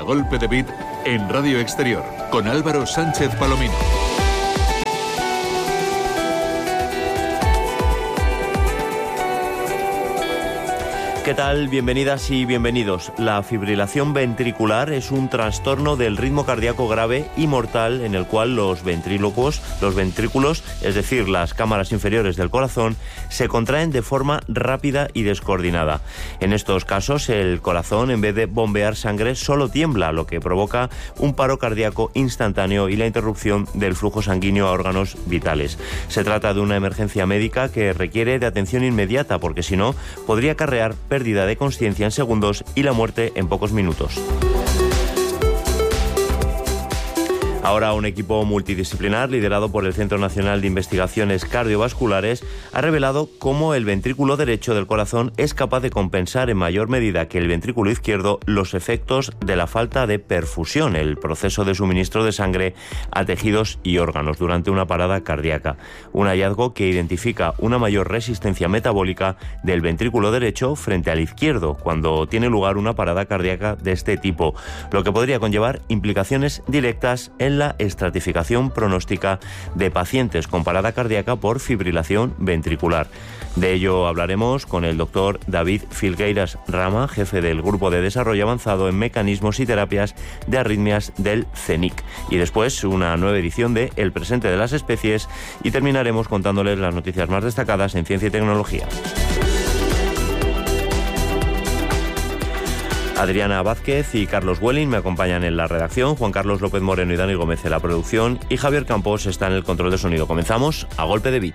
golpe de beat en Radio Exterior con Álvaro Sánchez Palomino. ¿Qué tal? Bienvenidas y bienvenidos. La fibrilación ventricular es un trastorno del ritmo cardíaco grave y mortal en el cual los ventrículos, es decir, las cámaras inferiores del corazón, se contraen de forma rápida y descoordinada. En estos casos, el corazón, en vez de bombear sangre, solo tiembla, lo que provoca un paro cardíaco instantáneo y la interrupción del flujo sanguíneo a órganos vitales. Se trata de una emergencia médica que requiere de atención inmediata, porque si no, podría acarrear pérdida de consciencia en segundos y la muerte en pocos minutos. Ahora un equipo multidisciplinar liderado por el Centro Nacional de Investigaciones Cardiovasculares ha revelado cómo el ventrículo derecho del corazón es capaz de compensar en mayor medida que el ventrículo izquierdo los efectos de la falta de perfusión, el proceso de suministro de sangre a tejidos y órganos durante una parada cardíaca. Un hallazgo que identifica una mayor resistencia metabólica del ventrículo derecho frente al izquierdo cuando tiene lugar una parada cardíaca de este tipo, lo que podría conllevar implicaciones directas en la estratificación pronóstica de pacientes con parada cardíaca por fibrilación ventricular. De ello hablaremos con el doctor David Filgueiras Rama, jefe del Grupo de Desarrollo Avanzado en Mecanismos y Terapias de Arritmias del CENIC. Y después una nueva edición de El presente de las especies y terminaremos contándoles las noticias más destacadas en ciencia y tecnología. Adriana Vázquez y Carlos Welling me acompañan en la redacción, Juan Carlos López Moreno y Dani Gómez en la producción y Javier Campos está en el control de sonido. Comenzamos a golpe de beat.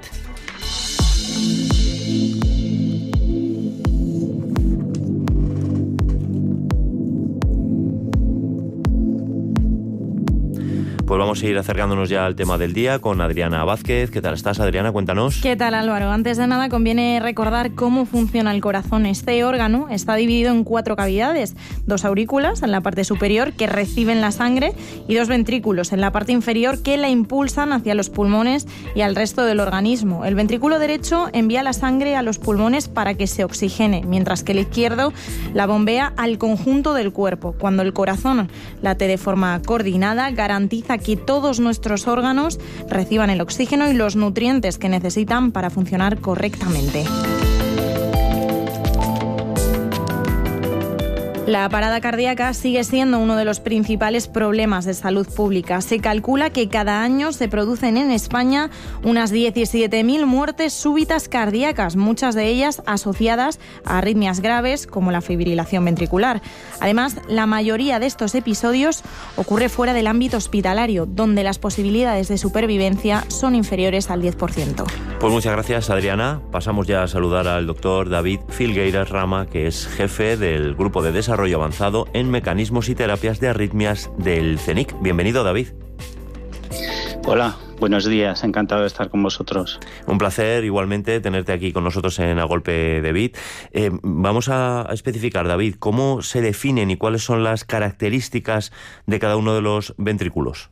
Pues vamos a ir acercándonos ya al tema del día con Adriana Vázquez. ¿Qué tal estás, Adriana? Cuéntanos. ¿Qué tal, Álvaro? Antes de nada, conviene recordar cómo funciona el corazón. Este órgano está dividido en 4 cavidades. 2 aurículas en la parte superior que reciben la sangre y 2 ventrículos en la parte inferior que la impulsan hacia los pulmones y al resto del organismo. El ventrículo derecho envía la sangre a los pulmones para que se oxigene, mientras que el izquierdo la bombea al conjunto del cuerpo. Cuando el corazón late de forma coordinada, garantiza que todos nuestros órganos reciban el oxígeno y los nutrientes que necesitan para funcionar correctamente. La parada cardíaca sigue siendo uno de los principales problemas de salud pública. Se calcula que cada año se producen en España unas 17.000 muertes súbitas cardíacas, muchas de ellas asociadas a arritmias graves como la fibrilación ventricular. Además, la mayoría de estos episodios ocurre fuera del ámbito hospitalario, donde las posibilidades de supervivencia son inferiores al 10%. Pues muchas gracias, Adriana. Pasamos ya a saludar al doctor David Filgueiras Rama, que es jefe del Grupo de Desarrollo Avanzado en Mecanismos y Terapias de Arritmias del CENIC. Bienvenido, David. Hola, buenos días, encantado de estar con vosotros. Un placer igualmente tenerte aquí con nosotros en A Golpe de Beat. Vamos a especificar, David, ¿cómo se definen y cuáles son las características de cada uno de los ventrículos?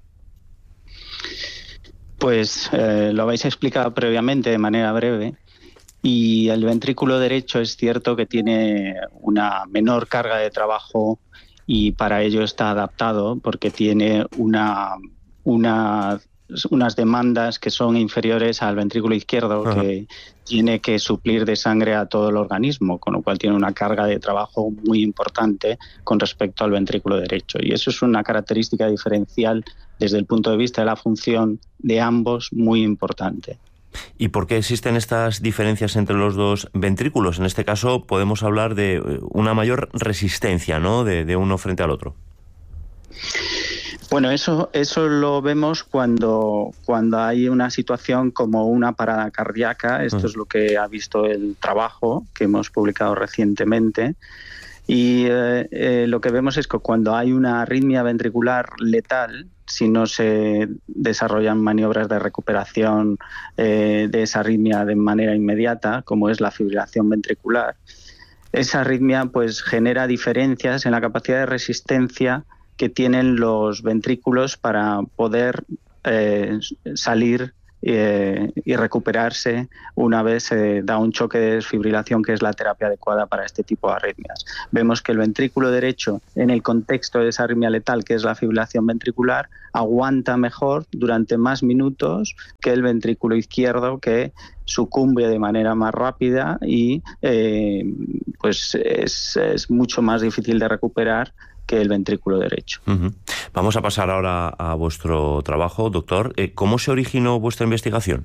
Pues lo habéis explicado previamente de manera breve. Y el ventrículo derecho es cierto que tiene una menor carga de trabajo y para ello está adaptado porque tiene unas demandas que son inferiores al ventrículo izquierdo. Ajá. Que tiene que suplir de sangre a todo el organismo, con lo cual tiene una carga de trabajo muy importante con respecto al ventrículo derecho. Y eso es una característica diferencial desde el punto de vista de la función de ambos muy importante. ¿Y por qué existen estas diferencias entre los dos ventrículos? En este caso podemos hablar de una mayor resistencia, ¿no?, de uno frente al otro. Bueno, eso lo vemos cuando hay una situación como una parada cardíaca. Esto es lo que ha visto el trabajo que hemos publicado recientemente. Y lo que vemos es que cuando hay una arritmia ventricular letal, si no se desarrollan maniobras de recuperación de esa arritmia de manera inmediata, como es la fibrilación ventricular, esa arritmia pues genera diferencias en la capacidad de resistencia que tienen los ventrículos para poder salir y recuperarse una vez se da un choque de desfibrilación, que es la terapia adecuada para este tipo de arritmias. Vemos que el ventrículo derecho, en el contexto de esa arritmia letal, que es la fibrilación ventricular, aguanta mejor durante más minutos que el ventrículo izquierdo, que sucumbe de manera más rápida y pues es mucho más difícil de recuperar que el ventrículo derecho. Vamos a pasar ahora a vuestro trabajo, doctor. ¿Cómo se originó vuestra investigación?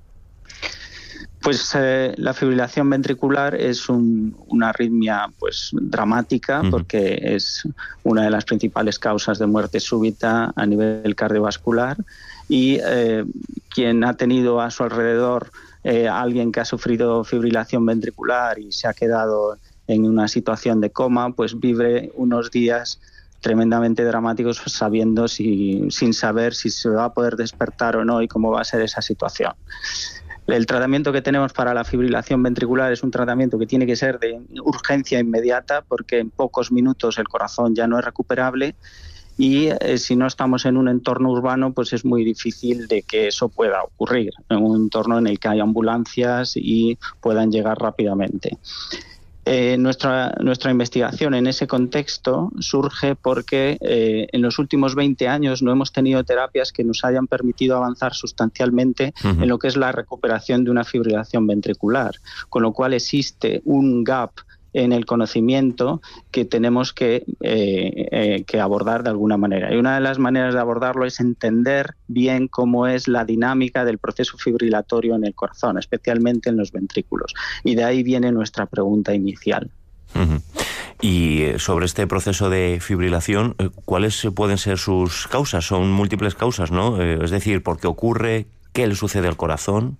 Pues la fibrilación ventricular es una arritmia pues dramática, porque es una de las principales causas de muerte súbita a nivel cardiovascular, y quien ha tenido a su alrededor alguien que ha sufrido fibrilación ventricular y se ha quedado en una situación de coma, pues vive unos días tremendamente dramáticos sin saber si se va a poder despertar o no y cómo va a ser esa situación. El tratamiento que tenemos para la fibrilación ventricular es un tratamiento que tiene que ser de urgencia inmediata, porque en pocos minutos el corazón ya no es recuperable, y si no estamos en un entorno urbano, pues es muy difícil de que eso pueda ocurrir, en un entorno en el que hay ambulancias y puedan llegar rápidamente. Nuestra investigación en ese contexto surge porque en los últimos 20 años no hemos tenido terapias que nos hayan permitido avanzar sustancialmente en lo que es la recuperación de una fibrilación ventricular, con lo cual existe un gap en el conocimiento que tenemos que abordar de alguna manera. Y una de las maneras de abordarlo es entender bien cómo es la dinámica del proceso fibrilatorio en el corazón, especialmente en los ventrículos. Y de ahí viene nuestra pregunta inicial. Y sobre este proceso de fibrilación, ¿cuáles pueden ser sus causas? Son múltiples causas, ¿no? Es decir, ¿por qué ocurre? ¿Qué le sucede al corazón?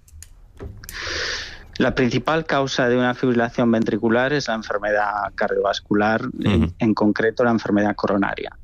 La principal causa de una fibrilación ventricular es la enfermedad cardiovascular, en concreto la enfermedad coronaria.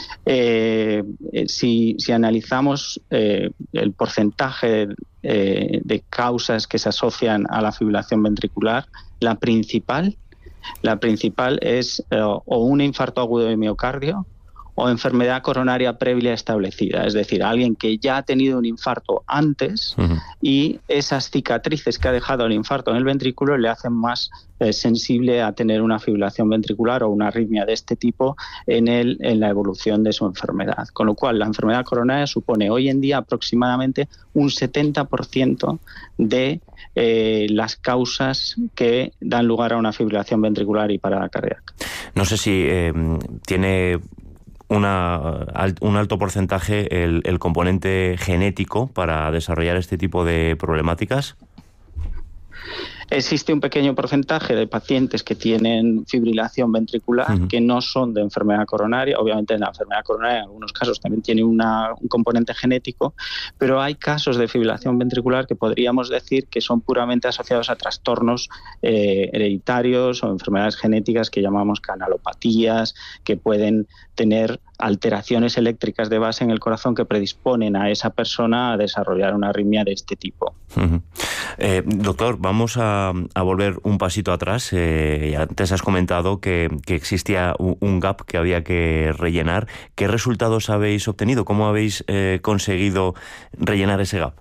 Si analizamos el porcentaje de causas que se asocian a la fibrilación ventricular, la principal es o un infarto agudo de miocardio o enfermedad coronaria previa establecida, es decir, alguien que ya ha tenido un infarto antes y esas cicatrices que ha dejado el infarto en el ventrículo le hacen más sensible a tener una fibrilación ventricular o una arritmia de este tipo en la evolución de su enfermedad. Con lo cual, la enfermedad coronaria supone hoy en día aproximadamente un 70% de las causas que dan lugar a una fibrilación ventricular y parada cardíaca. No sé si tiene un alto porcentaje el componente genético para desarrollar este tipo de problemáticas. Existe un pequeño porcentaje de pacientes que tienen fibrilación ventricular que no son de enfermedad coronaria. Obviamente la enfermedad coronaria en algunos casos también tiene un componente genético, pero hay casos de fibrilación ventricular que podríamos decir que son puramente asociados a trastornos hereditarios o enfermedades genéticas que llamamos canalopatías, que pueden tener alteraciones eléctricas de base en el corazón que predisponen a esa persona a desarrollar una arritmia de este tipo. Doctor, vamos a volver un pasito atrás. Antes has comentado que existía un gap que había que rellenar. ¿Qué resultados habéis obtenido? ¿Cómo habéis conseguido rellenar ese gap?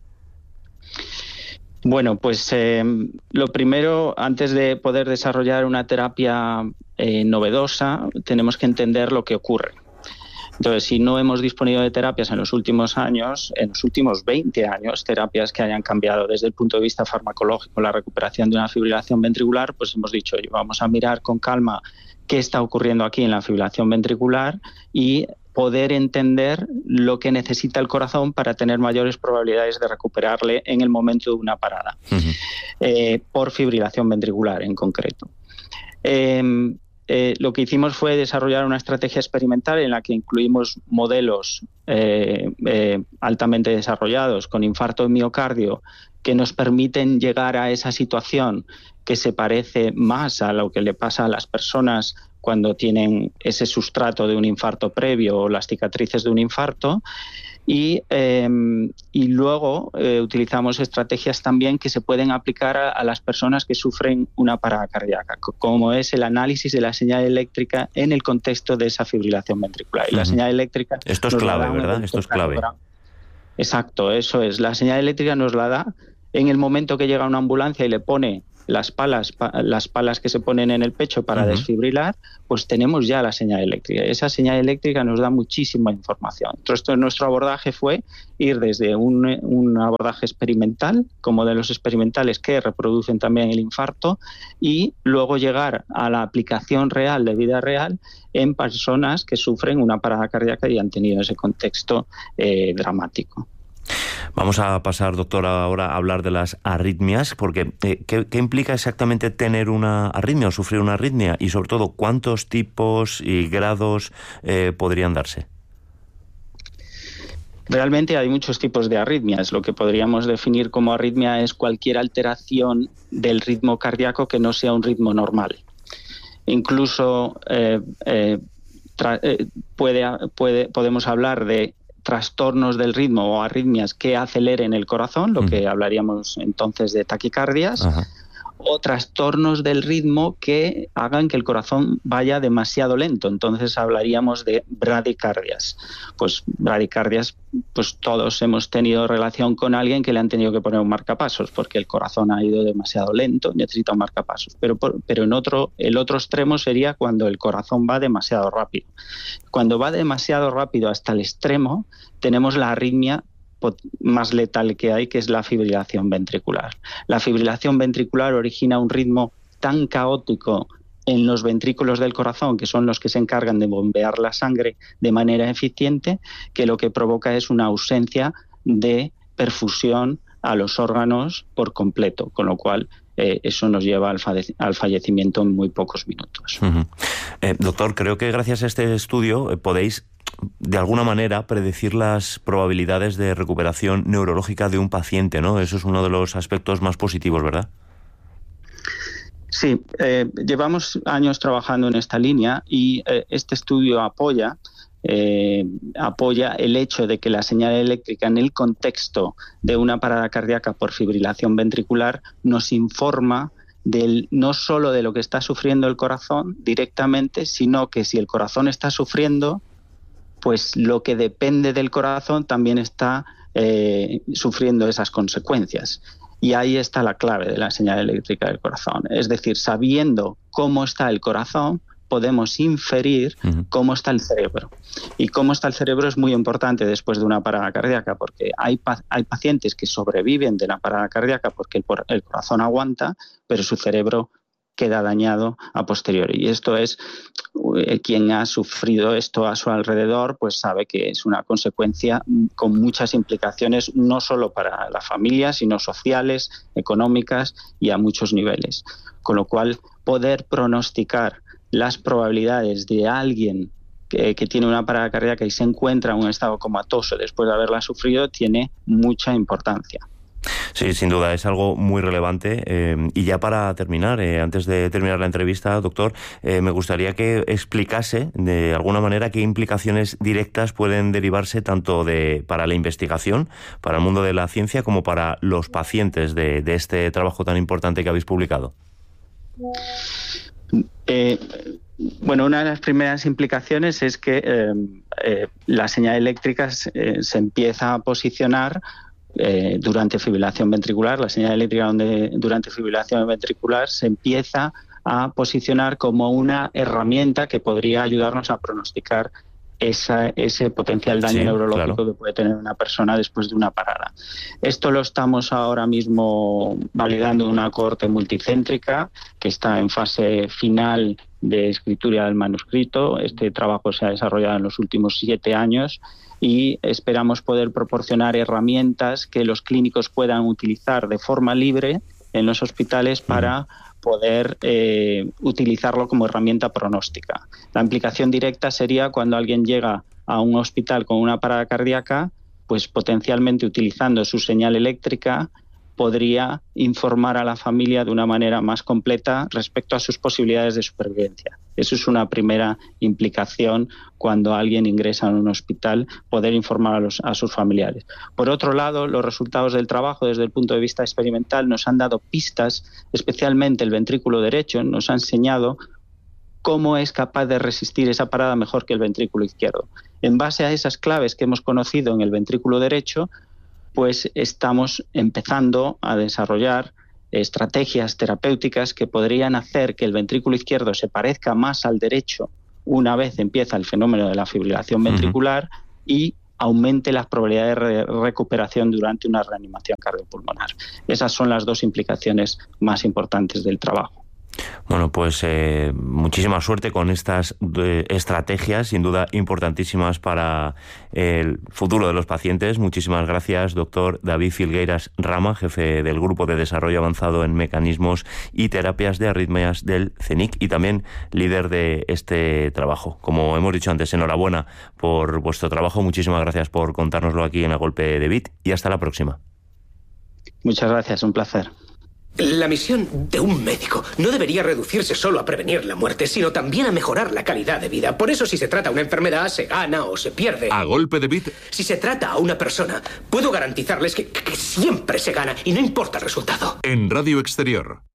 Bueno, pues lo primero, antes de poder desarrollar una terapia novedosa, tenemos que entender lo que ocurre. Entonces, si no hemos disponido de terapias en los últimos años, en los últimos 20 años, terapias que hayan cambiado desde el punto de vista farmacológico la recuperación de una fibrilación ventricular, pues hemos dicho, oye, vamos a mirar con calma qué está ocurriendo aquí en la fibrilación ventricular y poder entender lo que necesita el corazón para tener mayores probabilidades de recuperarle en el momento de una parada, por fibrilación ventricular en concreto. Lo que hicimos fue desarrollar una estrategia experimental en la que incluimos modelos altamente desarrollados con infarto de miocardio que nos permiten llegar a esa situación que se parece más a lo que le pasa a las personas cuando tienen ese sustrato de un infarto previo o las cicatrices de un infarto. Y luego utilizamos estrategias también que se pueden aplicar a las personas que sufren una parada cardíaca, como es el análisis de la señal eléctrica en el contexto de esa fibrilación ventricular. Y la señal eléctrica... Esto es clave, ¿verdad? Esto es clave. Exacto, eso es. La señal eléctrica nos la da en el momento que llega una ambulancia y le pone las palas que se ponen en el pecho para desfibrilar, pues tenemos ya la señal eléctrica. Esa señal eléctrica nos da muchísima información. Entonces, nuestro abordaje fue ir desde un abordaje experimental, como de los experimentales que reproducen también el infarto, y luego llegar a la aplicación real, de vida real, en personas que sufren una parada cardíaca y han tenido ese contexto dramático. Vamos a pasar, doctor, ahora a hablar de las arritmias, porque ¿qué implica exactamente tener una arritmia o sufrir una arritmia? Y sobre todo, ¿cuántos tipos y grados podrían darse? Realmente hay muchos tipos de arritmias. Lo que podríamos definir como arritmia es cualquier alteración del ritmo cardíaco que no sea un ritmo normal. Incluso podemos hablar de trastornos del ritmo o arritmias que aceleren el corazón, lo que hablaríamos entonces de taquicardias, o trastornos del ritmo que hagan que el corazón vaya demasiado lento. Entonces hablaríamos de bradicardias. Pues bradicardias, pues todos hemos tenido relación con alguien que le han tenido que poner un marcapasos porque el corazón ha ido demasiado lento, necesita un marcapasos. Pero el otro extremo sería cuando el corazón va demasiado rápido. Cuando va demasiado rápido hasta el extremo, tenemos la arritmia más letal que hay, que es la fibrilación ventricular. La fibrilación ventricular origina un ritmo tan caótico en los ventrículos del corazón, que son los que se encargan de bombear la sangre de manera eficiente, que lo que provoca es una ausencia de perfusión a los órganos por completo, con lo cual eso nos lleva al fallecimiento en muy pocos minutos. Doctor, creo que gracias a este estudio podéis de alguna manera predecir las probabilidades de recuperación neurológica de un paciente, ¿no? Eso es uno de los aspectos más positivos, ¿verdad? Sí, llevamos años trabajando en esta línea y este estudio apoya el hecho de que la señal eléctrica en el contexto de una parada cardíaca por fibrilación ventricular nos informa no solo de lo que está sufriendo el corazón directamente, sino que si el corazón está sufriendo, pues lo que depende del corazón también está sufriendo esas consecuencias. Y ahí está la clave de la señal eléctrica del corazón. Es decir, sabiendo cómo está el corazón, podemos inferir cómo está el cerebro. Y cómo está el cerebro es muy importante después de una parada cardíaca, porque hay pacientes que sobreviven de la parada cardíaca porque el corazón aguanta, pero su cerebro queda dañado a posteriori. Y esto es, quien ha sufrido esto a su alrededor, pues sabe que es una consecuencia con muchas implicaciones, no solo para la familia, sino sociales, económicas y a muchos niveles. Con lo cual, poder pronosticar las probabilidades de alguien que tiene una parada cardíaca y se encuentra en un estado comatoso después de haberla sufrido tiene mucha importancia. Sí, sin duda, es algo muy relevante. Y ya para terminar, antes de terminar la entrevista, doctor, me gustaría que explicase de alguna manera qué implicaciones directas pueden derivarse tanto para la investigación, para el mundo de la ciencia, como para los pacientes de este trabajo tan importante que habéis publicado. Bueno, una de las primeras implicaciones es que la señal eléctrica se empieza a posicionar durante fibrilación ventricular. La señal eléctrica durante fibrilación ventricular se empieza a posicionar como una herramienta que podría ayudarnos a pronosticar ese potencial daño neurológico que puede tener una persona después de una parada. Esto lo estamos ahora mismo validando en una cohorte multicéntrica que está en fase final de escritura del manuscrito. Este trabajo se ha desarrollado en los últimos 7 años y esperamos poder proporcionar herramientas que los clínicos puedan utilizar de forma libre en los hospitales para poder utilizarlo como herramienta pronóstica. La implicación directa sería cuando alguien llega a un hospital con una parada cardíaca, pues potencialmente utilizando su señal eléctrica podría informar a la familia de una manera más completa respecto a sus posibilidades de supervivencia. Eso es una primera implicación cuando alguien ingresa en un hospital, poder informar a sus familiares. Por otro lado, los resultados del trabajo desde el punto de vista experimental nos han dado pistas, especialmente el ventrículo derecho, nos ha enseñado cómo es capaz de resistir esa parada mejor que el ventrículo izquierdo. En base a esas claves que hemos conocido en el ventrículo derecho, pues estamos empezando a desarrollar estrategias terapéuticas que podrían hacer que el ventrículo izquierdo se parezca más al derecho una vez empieza el fenómeno de la fibrilación ventricular y aumente las probabilidades de recuperación durante una reanimación cardiopulmonar. Esas son las dos implicaciones más importantes del trabajo. Bueno, pues muchísima suerte con estas estrategias, sin duda importantísimas para el futuro de los pacientes. Muchísimas gracias, doctor David Filgueiras Rama, jefe del Grupo de Desarrollo Avanzado en Mecanismos y Terapias de Arritmias del CENIC y también líder de este trabajo. Como hemos dicho antes, enhorabuena por vuestro trabajo. Muchísimas gracias por contárnoslo aquí en A Golpe de Bit y hasta la próxima. Muchas gracias, un placer. La misión de un médico no debería reducirse solo a prevenir la muerte, sino también a mejorar la calidad de vida. Por eso, si se trata una enfermedad, se gana o se pierde. A Golpe de Bit. Si se trata a una persona, puedo garantizarles que siempre se gana y no importa el resultado. En Radio Exterior.